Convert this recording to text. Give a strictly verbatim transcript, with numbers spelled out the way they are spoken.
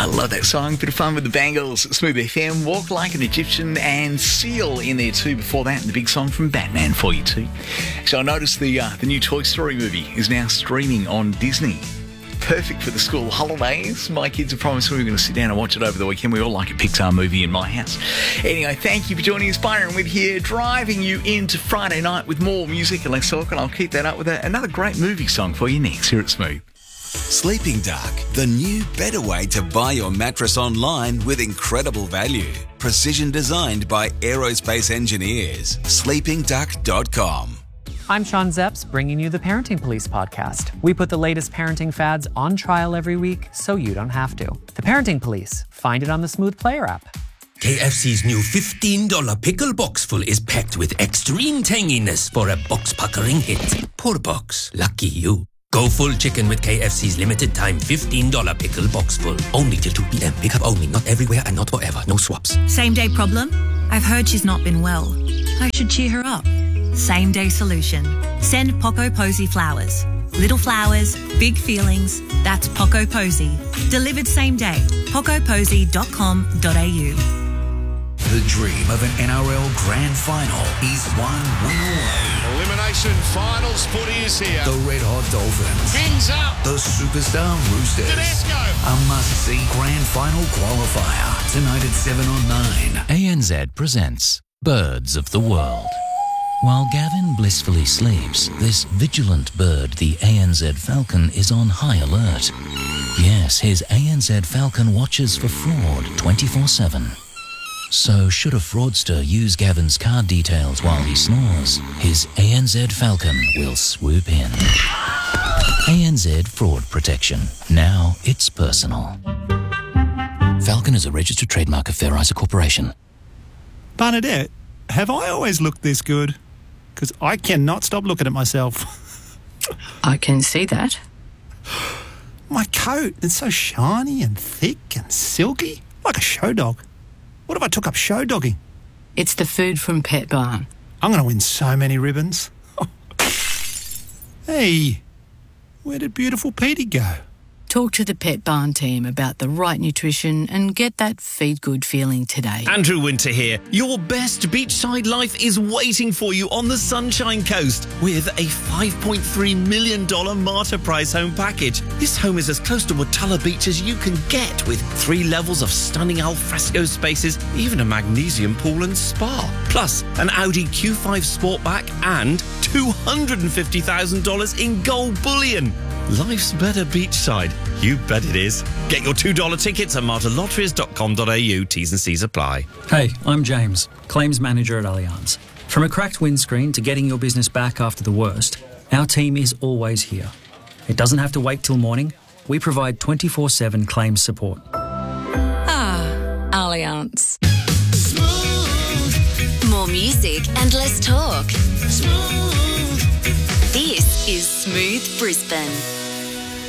I love that song. Bit of fun with the Bangles. Smooth F M, Walk Like an Egyptian, and Seal in there too before that. And the big song from Batman for you too. So I noticed the, uh, the new Toy Story movie is now streaming on Disney. Perfect for the school holidays. My kids have promised we were going to sit down and watch it over the weekend. We all like a Pixar movie in my house. Anyway, thank you for joining us. Byron with here, driving you into Friday night with more music and less talk, and I'll keep that up with a, another great movie song for you next here at Smooth. Sleeping Duck, the new better way to buy your mattress online with incredible value. Precision designed by aerospace engineers. sleeping duck dot com. I'm Sean Zepps, bringing you the Parenting Police podcast. We put the latest parenting fads on trial every week so you don't have to. The Parenting Police. Find it on the Smooth Player app. K F C's new fifteen dollars pickle box full is packed with extreme tanginess for a box-puckering hit. Poor box. Lucky you. Go full chicken with K F C's limited time fifteen dollars pickle box full. Only till two p.m. Pickup only. Not everywhere and not forever. No swaps. Same day problem? I've heard she's not been well. I should cheer her up. Same day solution. Send Poco Posy flowers. Little flowers, big feelings. That's Poco Posy. Delivered same day. poco posy dot com dot a u. The dream of an N R L Grand Final is one win away. Elimination Finals footy is here. The Red Hot Dolphins. Fins up. The Superstar Roosters. Tedesco. A must-see Grand Final qualifier. Tonight at seven on nine. A N Z presents Birds of the World. While Gavin blissfully sleeps, this vigilant bird, the A N Z Falcon, is on high alert. Yes, his A N Z Falcon watches for fraud twenty-four seven. So should a fraudster use Gavin's card details while he snores, his A N Z Falcon will swoop in. A N Z Fraud Protection. Now it's personal. Falcon is a registered trademark of Fair Isa Corporation. Bernadette, have I always looked this good? Because I cannot stop looking at myself. I can see that. My coat, it's so shiny and thick and silky, like a show dog. What if I took up show dogging? It's the food from Pet Barn. I'm going to win so many ribbons. Hey, where did beautiful Petey go? Talk to the Pet Barn team about the right nutrition and get that feed good feeling today. Andrew Winter here. Your best beachside life is waiting for you on the Sunshine Coast with a five point three million dollars Marta Price home package. This home is as close to Watala Beach as you can get, with three levels of stunning alfresco spaces, even a magnesium pool and spa. Plus, an Audi Q five Sportback and two hundred fifty thousand dollars in gold bullion. Life's better beachside. You bet it is. Get your two dollars tickets at marta lotteries dot com dot a u. T's and C's apply. Hey, I'm James, Claims Manager at Allianz. From a cracked windscreen to getting your business back after the worst, our team is always here. It doesn't have to wait till morning. We provide twenty-four seven claims support. Ah, Allianz. Smooth. More music and less talk. Smooth. This is Smooth Brisbane.